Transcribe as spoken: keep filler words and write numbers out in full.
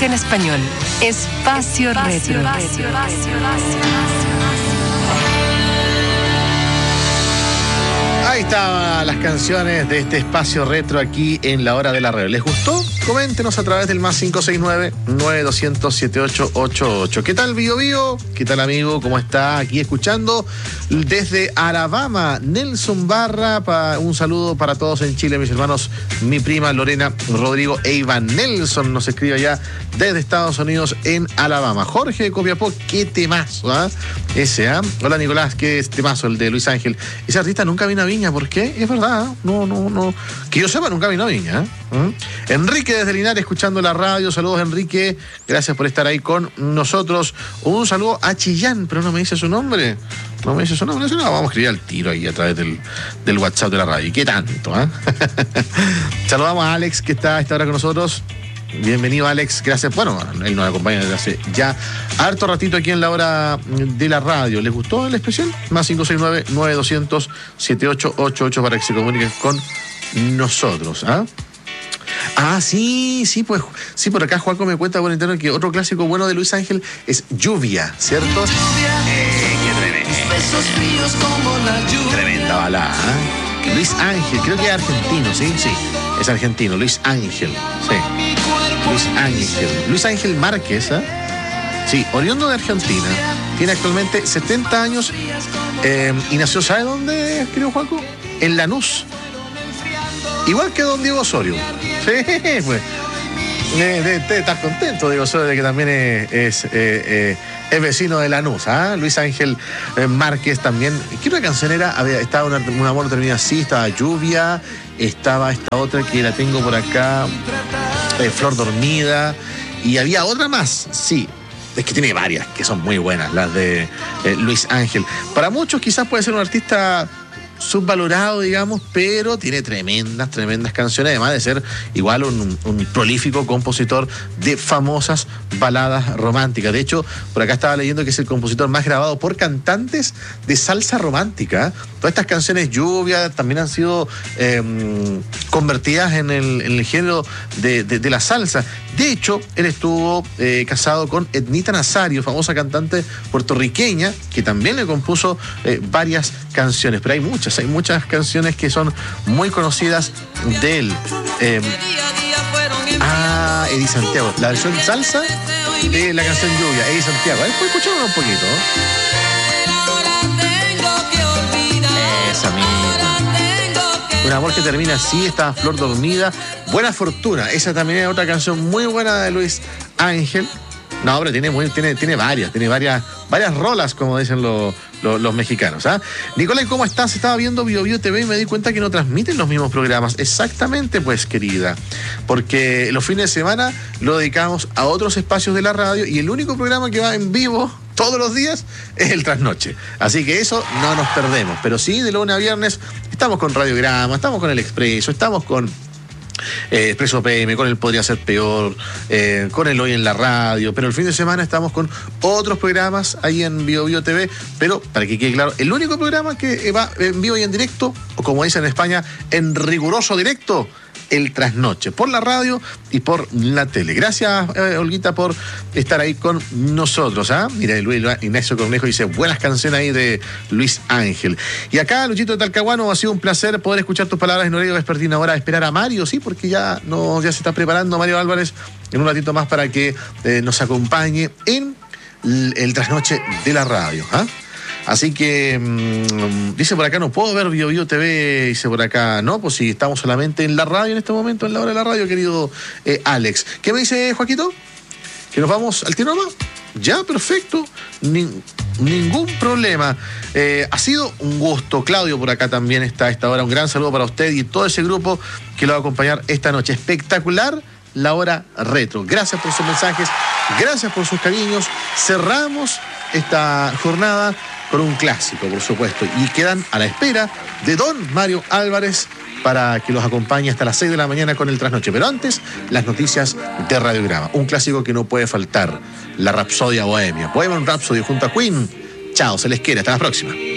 música en español. Espacio, Espacio Retro. Espacio, Espacio, Ahí estaban las canciones de este espacio retro aquí en La Hora de la Radio. ¿Les gustó? Coméntenos a través del más cinco seis nueve, nueve dos cero cero, siete ocho ocho ocho. ¿Qué tal, Bio Bio? ¿Qué tal, amigo? ¿Cómo está? Aquí escuchando desde Alabama, Nelson Barra. Pa, un saludo para todos en Chile, mis hermanos, mi prima Lorena, Rodrigo e Iván. Nelson nos escribe allá desde Estados Unidos en Alabama. Jorge de Copiapó, qué temazo, ¿ah? ¿eh? Ese, ¿ah? ¿eh? Hola, Nicolás, qué temazo el de Luis Ángel. Ese artista nunca vino a Viña, ¿por qué? Es verdad, ¿eh? no, no, no. Que yo sepa, nunca vino a Viña. ¿eh? Enrique desde Linares, escuchando la radio. Saludos, Enrique. Gracias por estar ahí con nosotros. Un saludo a Chillán, pero no me dice su nombre. No me dice su nombre. No, vamos a escribir al tiro ahí a través del, del WhatsApp de la radio. ¿Y qué tanto? ¿eh? Saludamos a Alex, que está a esta hora con nosotros. Bienvenido, Alex. Gracias. Bueno, él nos acompaña desde hace ya harto ratito aquí en La Hora de la Radio. ¿Les gustó el especial? Más cinco seis nueve, nueve dos cero cero, siete ocho ocho ocho para que se comuniquen con nosotros. ¿Ah? Ah, sí, sí, pues, sí, por acá Juaco me cuenta por internet que otro clásico bueno de Luis Ángel es Lluvia, ¿cierto? Eh, qué tremendo. Tremenda balada, ¿eh? Luis Ángel, creo que es argentino, ¿sí? Sí, es argentino, Luis Ángel, sí. Luis Ángel, Luis Ángel Márquez, ¿eh? Sí, oriundo de Argentina, tiene actualmente setenta años eh, y nació, ¿sabe dónde, querido Juaco? En Lanús. Igual que don Diego Osorio. Sí, pues. Eh, de, de, estás contento, Diego Osorio, de que también es, es, eh, eh, es vecino de Lanús, ¿ah? ¿eh? Luis Ángel eh, Márquez también. ¿Qué otra canción era? Había, estaba una, un amor termina así, estaba Lluvia, estaba esta otra que la tengo por acá, eh, Flor Dormida, y había otra más, sí. Es que tiene varias que son muy buenas, las de eh, Luis Ángel. Para muchos quizás puede ser un artista subvalorado, digamos, pero tiene tremendas, tremendas canciones, además de ser igual un, un prolífico compositor de famosas baladas románticas. De hecho, por acá estaba leyendo que es el compositor más grabado por cantantes de salsa romántica. Todas estas canciones Lluvia también han sido eh, convertidas en el, en el género de, de, de la salsa. De hecho, él estuvo eh, casado con Ednita Nazario, famosa cantante puertorriqueña, que también le compuso eh, varias canciones, pero hay muchas, hay muchas canciones que son muy conocidas de él. Eh, ah, Eddie Santiago, la versión salsa de la canción Lluvia, Eddie Santiago. A ver, ¿puedes escucharlo un poquito? Esa misma. Un amor que termina así, está Flor Dormida. Buena Fortuna, esa también es otra canción muy buena de Luis Ángel. No, pero tiene, muy, tiene, tiene varias, tiene varias, varias rolas, como dicen los, los, los mexicanos. ¿Ah? Nicolás, ¿cómo estás? Estaba viendo Bio Bio T V y me di cuenta que no transmiten los mismos programas. Exactamente, pues, querida. Porque los fines de semana lo dedicamos a otros espacios de la radio y el único programa que va en vivo todos los días es el Trasnoche. Así que eso no nos perdemos. Pero sí, de lunes a viernes estamos con Radiograma, estamos con El Expreso, estamos con Eh, Expreso P M, con el Podría Ser Peor, eh, con el Hoy en la Radio, pero el fin de semana estamos con otros programas ahí en Bio Bio T V, pero para que quede claro, el único programa que va en vivo y en directo, o como dicen en España, en riguroso directo, el Trasnoche, por la radio y por la tele. Gracias, eh, Olguita, por estar ahí con nosotros. ¿Ah? Mira, Luis Ignacio Cornejo dice, buenas canciones ahí de Luis Ángel. Y acá, Luchito de Talcahuano, ha sido un placer poder escuchar tus palabras en horario vespertino. Ahora esperar a Mario, sí, porque ya, no, ya se está preparando Mario Álvarez en un ratito más para que eh, nos acompañe en el, el Trasnoche de la radio. ¿Ah? Así que, mmm, dice por acá, no puedo ver Bio Bio T V, dice por acá, no, pues si estamos solamente en la radio en este momento, en la hora de la radio, querido eh, Alex. ¿Qué me dice Joaquito? ¿Que nos vamos al tiro nomás? Ya, perfecto, Ni, ningún problema. Eh, ha sido un gusto. Claudio por acá también está a esta hora. Un gran saludo para usted y todo ese grupo que lo va a acompañar esta noche. Espectacular la hora retro. Gracias por sus mensajes, gracias por sus cariños. Cerramos esta jornada con un clásico, por supuesto, y quedan a la espera de don Mario Álvarez para que los acompañe hasta las seis de la mañana con el Trasnoche. Pero antes, las noticias de Radiograma. Un clásico que no puede faltar, la Rapsodia Bohemia. Bohemian Rhapsody junto a Queen. Chao, se les quiere, hasta la próxima.